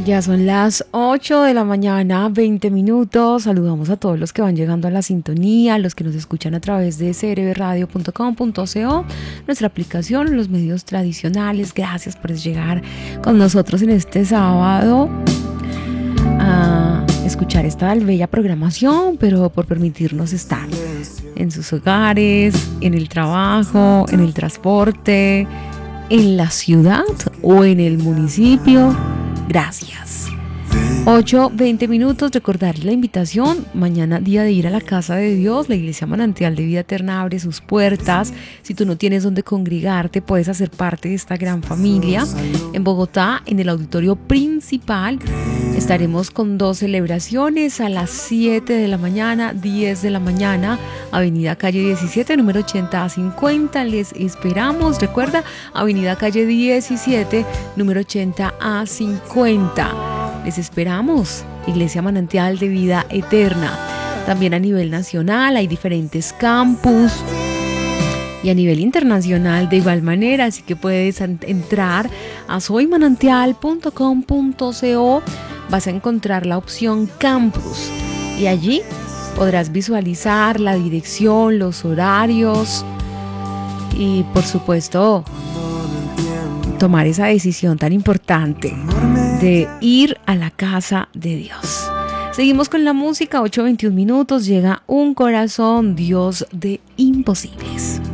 Ya son las 8 de la mañana, 20 minutos. Saludamos a todos los que van llegando a la sintonía, los que nos escuchan a través de crbradio.com.co, nuestra aplicación, los medios tradicionales. Gracias por llegar con nosotros en este sábado a escuchar esta bella programación, pero por permitirnos estar en sus hogares, en el trabajo, en el transporte, en la ciudad o en el municipio. Gracias. 8:20 minutos. Recordarles la invitación. Mañana, día de ir a la casa de Dios. La Iglesia Manantial de Vida Eterna abre sus puertas. Si tú no tienes donde congregarte, puedes hacer parte de esta gran familia. En Bogotá, en el auditorio principal, estaremos con 2 celebraciones a las 7 de la mañana, 10 de la mañana. Avenida Calle 17, número 80 a 50. Les esperamos. Recuerda, Avenida Calle 17, número 80 a 50. Les esperamos. Iglesia Manantial de Vida Eterna. También a nivel nacional hay diferentes campus y a nivel internacional de igual manera. Así que puedes entrar a soymanantial.com.co. Vas a encontrar la opción campus y allí podrás visualizar la dirección, los horarios y, por supuesto, tomar esa decisión tan importante de ir a la casa de Dios. Seguimos con la música. 8:21 minutos. Llega Un Corazón, Dios de imposibles.